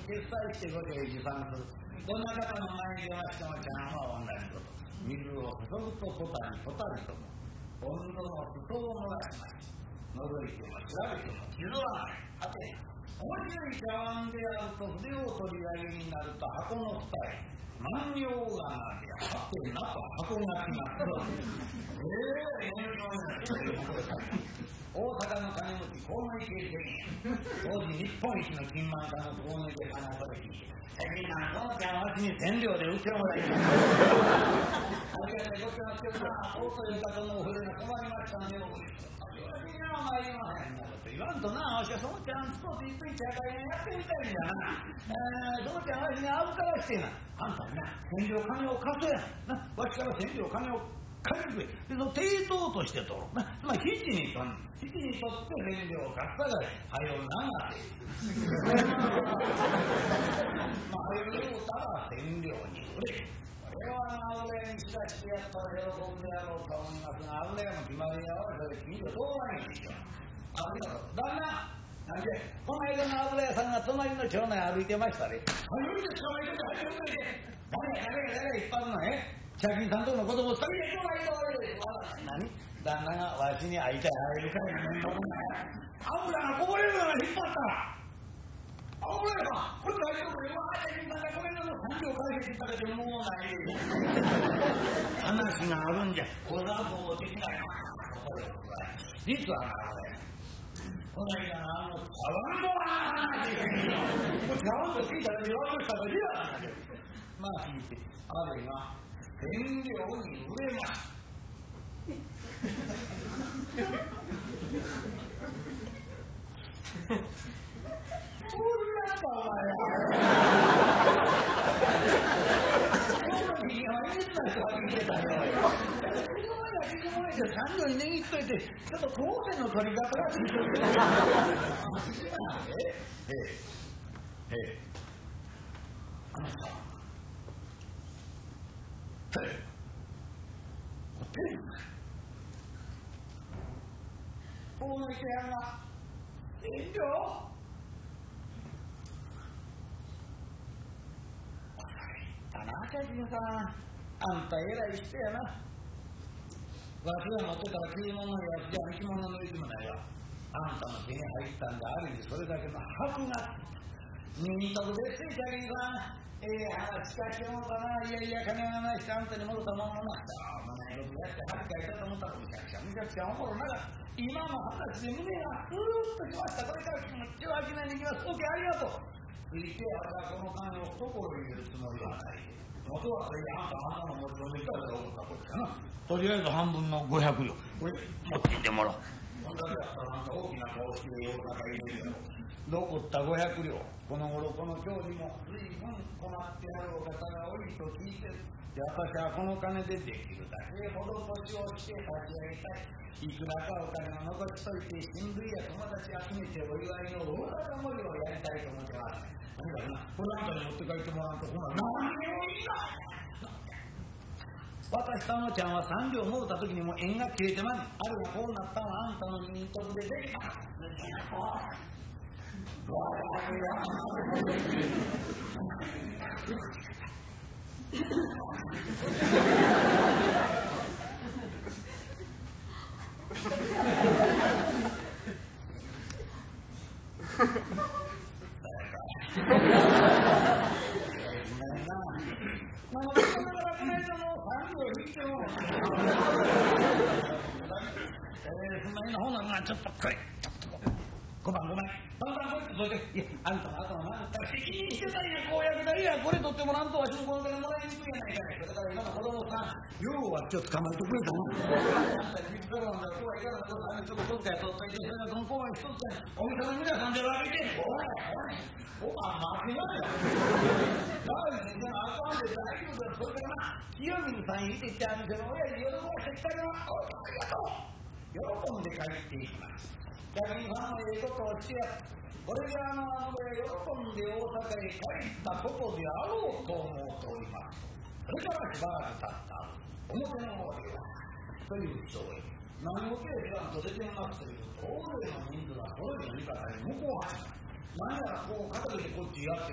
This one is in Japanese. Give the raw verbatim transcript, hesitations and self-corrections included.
決済してごて持参する。どんな方の前に出ましてもちゃんは同じこと。水を注ぐとポタリポタリとも温度の裾を漏らします。覗いても調べても気づわない。はて面白い茶碗であると筆を取り上げになると箱の二重万葉仮名ではてなと箱がきます。ええー、大阪の金持ち河野池宣言当時日本一の金満家の河野池さんのことで聞いて最近なこの茶碗わしに千両で売ってもらいます。ありがたいごちそうさま大という方のお筆が困りましたんでおです。私には参りませんなこと言わんとな、わしはそのちゃん使うていっぺん茶会やってみたいんだな。えー、そのちゃんわしに預からしてな、あんたにな千両金を貸せやな、わしから千両金を借りてくれ。でその抵当として取ろうな、つまり七に取ん七に取って千両貸したがはよ長でまあはよ言うたら千両に売れ。これは油屋に知らしてやったら喜ぶであろうと思いますが、油屋の決まりはそれ近所どうないんでしょう。あるいは旦那なんでこの間の油屋さんが隣の町内歩いてましたね。早いですか早いですか早いですか誰が誰が誰が一般のね茶金さんとこの子供を下げてこないと何旦那がわしに会いたい会えるから面倒くない油がこぼれるのが引っ張ったら油屋さんこれ大丈夫よ茶金さんがこれの三両返してたけどもうない話があるんじゃこれはもうできない実はなこの間のあの茶碗の話もう茶碗と聞いたら言われましたがリアなんだけどまあ聞いてあれが千両に売れますそんなかお前その時はいつだと聞いてたよ三両に値切っといてちょっと当選の取り方がついてるええええあのさテレテレこの池屋が千両あなたじさんあんた偉い人やなわしが持ってたら食い物のやつじゃ生き物のいつもないわあんたの手に入ったんである意味それだけの箔が耳とくですよ茶金さんええ話しかけようかないやいや金がないしてあんたに戻ったもんもなしょうもないことやって恥かいたと思ったらむちゃくちゃむちゃくちゃおもろなが今の話で胸がスーッときましたこれから気持ちを飽きないでいきます OK ありがとうついてはこの金を懐に入れるつもりはない元はそれであんた半分の持ち込んできたら思ったことかなとりあえず半分のごひゃく両これ持ってきてもらうこんだけやったらなんか大きな顔式で世の中入れるやろ残ったごひゃく両この頃この教授も随分困ってやるお方が多いと聞いてる私はこの金でできるだけ施しをして差し上げたいいくらかお金を残しといて親類や友達集めてお祝いの大型盛りをやりたいと思ってます何だろうなこれあんたに持って帰ってもらうとこんな何でもいいな私とあのちゃんは三両もろた時にもう縁が切れてまんねんあるがこうなったのはあんたの耳とでできたちょっとこれごばんごばんバンバンこれそれでいやあんたの後のなんか責任してたんや公約だいやこれ取ってもらんとわしのこの金もらいにくいやないかいだから今の子供さん要はちょっと捕まえてくれたなあんたにビッグドラゴンだ今日はいかがなことあるちょっとどっかやとったりそれがこの公園一つお店の皆さんで分けておいおいお前待てなよだから先生のあかんで大丈夫だそれからな清水さんいてってあの店の親に喜ばせてきたよありがとう喜んで帰っていきます逆にファンのええことをしてやこれであのあの喜んで大阪へ帰ったことであろうと思うておりますそれからしばらく経った表の方ではという人へ何も手を知らんと出てますというと大勢の人数がそれぞれの味方に向こうは何やらこう片手でこっちやって